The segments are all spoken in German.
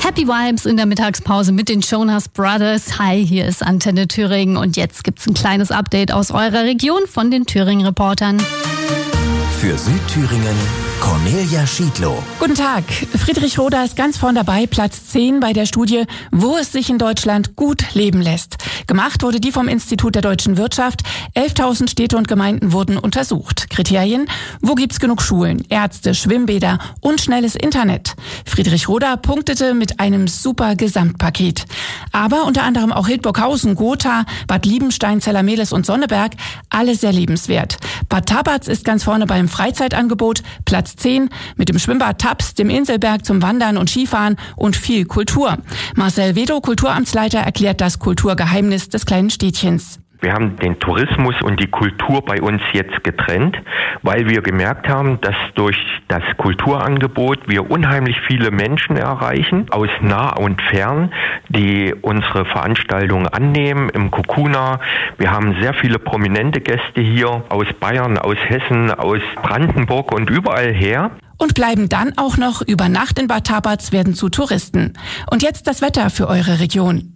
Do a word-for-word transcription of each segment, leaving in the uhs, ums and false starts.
Happy Vibes in der Mittagspause mit den Jonas Brothers. Hi, hier ist Antenne Thüringen und jetzt gibt's ein kleines Update aus eurer Region von den Thüringen-Reportern. Für Südthüringen Cornelia Schiedlow. Guten Tag. Friedrich Roda ist ganz vorn dabei, Platz zehn bei der Studie, wo es sich in Deutschland gut leben lässt. Gemacht wurde die vom Institut der deutschen Wirtschaft. elftausend Städte und Gemeinden wurden untersucht. Kriterien: Wo gibt's genug Schulen, Ärzte, Schwimmbäder und schnelles Internet? Friedrich Roda punktete mit einem super Gesamtpaket. Aber unter anderem auch Hildburghausen, Gotha, Bad Liebenstein, Zellermehles und Sonneberg, alle sehr lebenswert. Bad Tabatz ist ganz vorne beim Freizeitangebot, Platz zehn, mit dem Schwimmbad Taps, dem Inselberg zum Wandern und Skifahren und viel Kultur. Marcel Wedow, Kulturamtsleiter, erklärt das Kulturgeheimnis des kleinen Städtchens. Wir haben den Tourismus und die Kultur bei uns jetzt getrennt, weil wir gemerkt haben, dass durch das Kulturangebot wir unheimlich viele Menschen erreichen, aus nah und fern, die unsere Veranstaltungen annehmen im Kokuna. Wir haben sehr viele prominente Gäste hier aus Bayern, aus Hessen, aus Brandenburg und überall her. Und bleiben dann auch noch über Nacht in Bad Tabatz, werden zu Touristen. Und jetzt das Wetter für eure Region.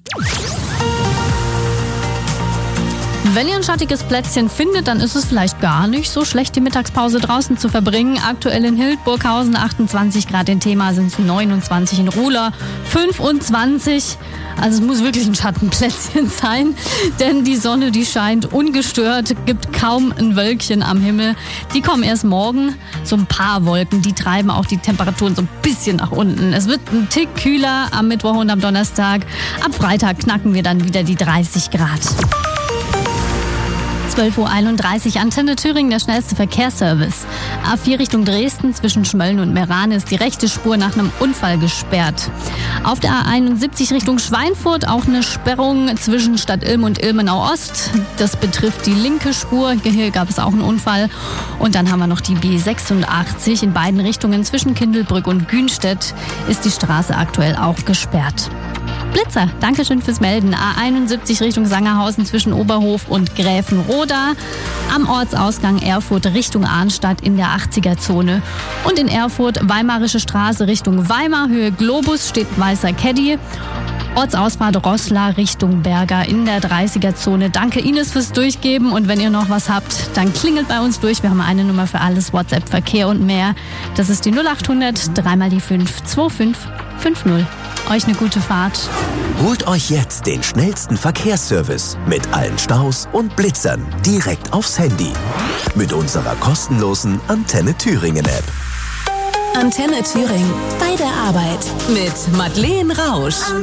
Wenn ihr ein schattiges Plätzchen findet, dann ist es vielleicht gar nicht so schlecht, die Mittagspause draußen zu verbringen. Aktuell in Hildburghausen achtundzwanzig Grad, in Thema sind es neunundzwanzig, in Ruhla fünfundzwanzig. Also es muss wirklich ein Schattenplätzchen sein, denn die Sonne, die scheint ungestört, gibt kaum ein Wölkchen am Himmel. Die kommen erst morgen, so ein paar Wolken, die treiben auch die Temperaturen so ein bisschen nach unten. Es wird ein Tick kühler am Mittwoch und am Donnerstag. Ab Freitag knacken wir dann wieder die dreißig Grad. zwölf Uhr einunddreißig, Antenne Thüringen, der schnellste Verkehrsservice. A vier Richtung Dresden zwischen Schmölln und Meran ist die rechte Spur nach einem Unfall gesperrt. Auf der A einundsiebzig Richtung Schweinfurt auch eine Sperrung zwischen Stadt Ilm und Ilmenau Ost. Das betrifft die linke Spur. Hier gab es auch einen Unfall. Und dann haben wir noch die B sechsundachtzig in beiden Richtungen zwischen Kindelbrück und Günstedt ist die Straße aktuell auch gesperrt. Blitzer, Dankeschön fürs Melden. A einundsiebzig Richtung Sangerhausen zwischen Oberhof und Gräfenroda. Am Ortsausgang Erfurt Richtung Arnstadt in der achtziger-Zone. Und in Erfurt Weimarische Straße Richtung Weimar, Höhe Globus steht weißer Caddy. Ortsausfahrt Roßla Richtung Berger in der dreißiger-Zone. Danke Ines fürs Durchgeben und wenn ihr noch was habt, dann klingelt bei uns durch. Wir haben eine Nummer für alles, WhatsApp, Verkehr und mehr. Das ist die null achthundert, dreimal die fünf, zwei fünf fünf null. Euch eine gute Fahrt. Holt euch jetzt den schnellsten Verkehrsservice mit allen Staus und Blitzern direkt aufs Handy. Mit unserer kostenlosen Antenne Thüringen App. Antenne Thüringen. Bei der Arbeit. Mit Madeleine Rausch.